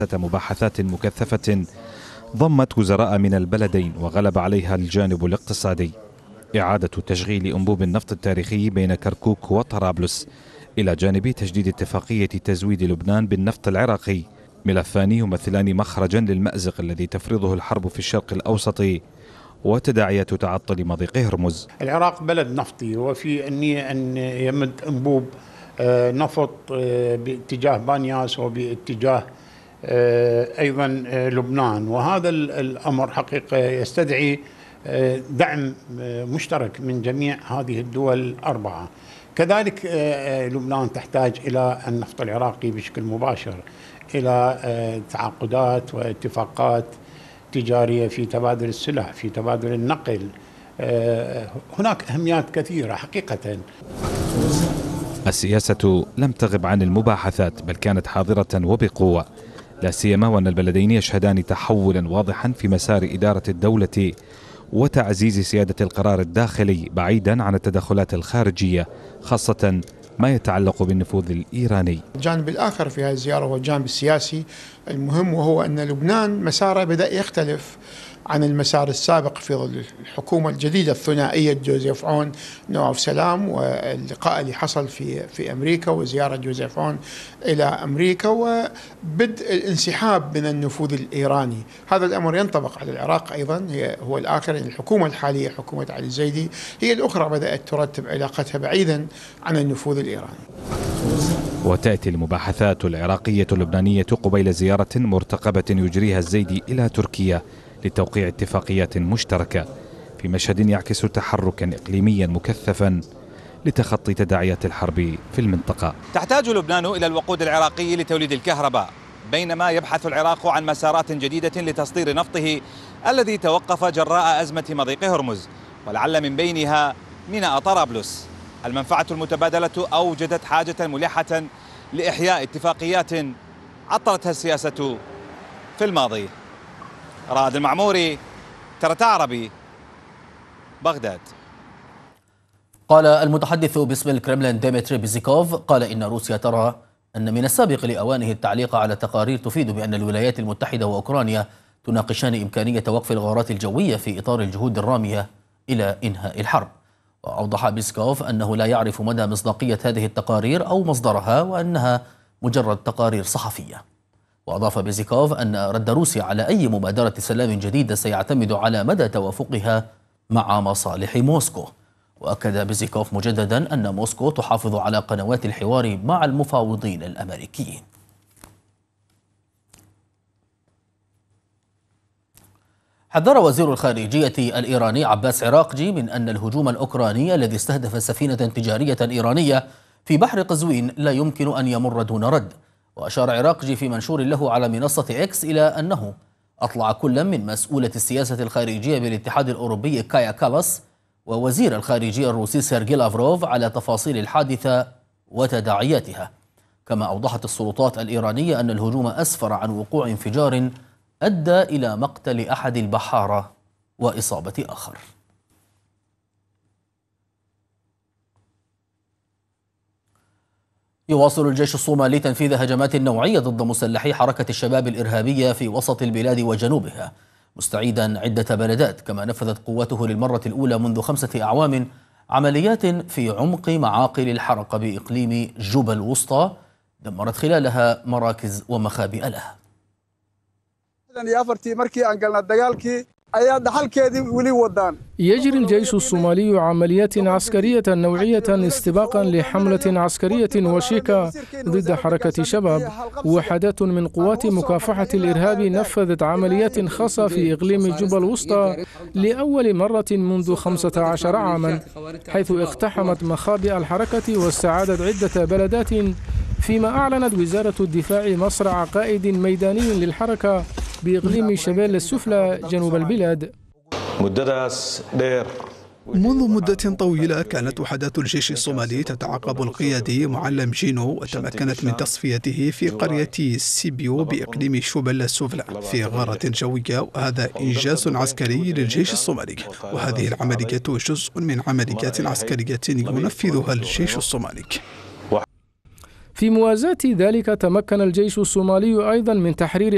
مباحثات مكثفة ضمت وزراء من البلدين وغلب عليها الجانب الاقتصادي. إعادة تشغيل أنبوب النفط التاريخي بين كركوك وطرابلس، إلى جانب تجديد اتفاقية تزويد لبنان بالنفط العراقي، ملفان يمثلان مخرجا للمأزق الذي تفرضه الحرب في الشرق الأوسط وتداعيات تعطل مضيق هرمز. العراق بلد نفطي وفي النية أن يمد أنبوب نفط باتجاه بانياس وباتجاه أيضا لبنان، وهذا الأمر حقيقة يستدعي دعم مشترك من جميع هذه الدول الأربعة. كذلك لبنان تحتاج إلى النفط العراقي بشكل مباشر، إلى تعاقدات واتفاقات تجارية في تبادل السلع، في تبادل النقل. هناك أهميات كثيرة حقيقة. السياسة لم تغب عن المباحثات، بل كانت حاضرة وبقوة، لا سيما وأن البلدين يشهدان تحولا واضحا في مسار إدارة الدولة وتعزيز سيادة القرار الداخلي بعيدا عن التدخلات الخارجية، خاصة ما يتعلق بالنفوذ الإيراني. الجانب الآخر في هذه الزيارة هو الجانب السياسي المهم، وهو أن لبنان مساره بدأ يختلف عن المسار السابق في ظل الحكومة الجديدة الثنائية جوزيف عون نواف سلام، واللقاء اللي حصل في أمريكا وزيارة جوزيف عون إلى أمريكا وبدء الانسحاب من النفوذ الإيراني. هذا الأمر ينطبق على العراق أيضا، هو الآخر. الحكومة الحالية حكومة علي الزيدي هي الأخرى بدأت ترتب علاقتها بعيدا عن النفوذ الإيراني. وتأتي المباحثات العراقية اللبنانية قبيل زيارة مرتقبة يجريها الزيدي إلى تركيا لتوقيع اتفاقيات مشتركة، في مشهد يعكس تحركا إقليميا مكثفا لتخطي تداعيات الحرب في المنطقة. تحتاج لبنان إلى الوقود العراقي لتوليد الكهرباء، بينما يبحث العراق عن مسارات جديدة لتصدير نفطه الذي توقف جراء أزمة مضيق هرمز، ولعل من بينها ميناء طرابلس. المنفعة المتبادلة أوجدت حاجة ملحة لإحياء اتفاقيات عطلتها السياسة في الماضي. رائد المعموري، ترى عربي، بغداد. قال المتحدث باسم الكرملين ديمتري بيزيكوف قال إن روسيا ترى أن من السابق لأوانه التعليق على تقارير تفيد بأن الولايات المتحدة وأوكرانيا تناقشان إمكانية وقف الغارات الجوية في إطار الجهود الرامية إلى إنهاء الحرب. وأوضح بيزيكوف أنه لا يعرف مدى مصداقية هذه التقارير أو مصدرها، وأنها مجرد تقارير صحفية. وأضاف بيزيكوف أن رد روسيا على أي مبادرة سلام جديدة سيعتمد على مدى توافقها مع مصالح موسكو. وأكد بيزيكوف مجددا أن موسكو تحافظ على قنوات الحوار مع المفاوضين الأمريكيين. حذر وزير الخارجية الإيراني عباس عراقجي من أن الهجوم الأوكراني الذي استهدف سفينة تجارية إيرانية في بحر قزوين لا يمكن أن يمر دون رد. وأشار عراقجي في منشور له على منصة إكس إلى أنه أطلع كل من مسؤولة السياسة الخارجية بالاتحاد الأوروبي كايا كالاس ووزير الخارجية الروسي سيرجي لافروف على تفاصيل الحادثة وتداعياتها. كما أوضحت السلطات الإيرانية أن الهجوم أسفر عن وقوع انفجار أدى إلى مقتل أحد البحارة وإصابة آخر. يواصل الجيش الصومالي تنفيذ هجمات نوعية ضد مسلحي حركة الشباب الإرهابية في وسط البلاد وجنوبها، مستعيدا عدة بلدات. كما نفذت قوته للمرة الأولى منذ 5 أعوام عمليات في عمق معاقل الحركة بإقليم جوبا الوسطى، دمرت خلالها مراكز ومخابئ لها. يجري الجيش الصومالي عمليات عسكرية نوعية استباقا لحملة عسكرية وشيكة ضد حركة شباب. وحدات من قوات مكافحة الإرهاب نفذت عمليات خاصة في إقليم جوبا الوسطى لأول مرة منذ 15 عاما، حيث اقتحمت مخابئ الحركة واستعادت عدة بلدات، فيما أعلنت وزارة الدفاع مصرع قائد ميداني للحركة بإقليم شبيل السفلى جنوب البلاد. منذ مدة طويلة كانت وحدات الجيش الصومالي تتعقب القيادي معلم جينو، وتمكنت من تصفيته في قرية سيبيو بإقليم شبل السفلى في غارة جوية، وهذا إنجاز عسكري للجيش الصومالي. وهذه العملية جزء من عمليات عسكرية ينفذها الجيش الصومالي. في موازاة ذلك تمكن الجيش الصومالي أيضا من تحرير